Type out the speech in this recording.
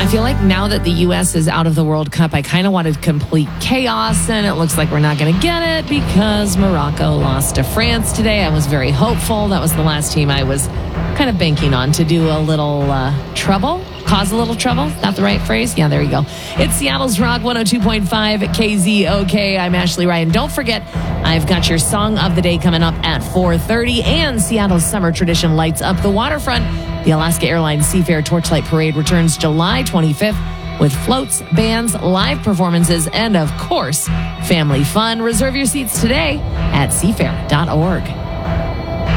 feel like now that the U.S. is out of the World Cup, I kind of wanted complete chaos, and it looks like we're not going to get it because Morocco lost to France today. I was very hopeful. That was the last team I was kind of banking on to do a little trouble. Cause a little trouble? Is that the right phrase? Yeah, there you go. It's Seattle's Rock 102.5 KZOK. I'm Ashley Ryan. Don't forget, I've got your Song of the Day coming up at 4:30, and Seattle's summer tradition lights up the waterfront. The Alaska Airlines Seafair Torchlight Parade returns July 25th with floats, bands, live performances, and of course, family fun. Reserve your seats today at seafair.org.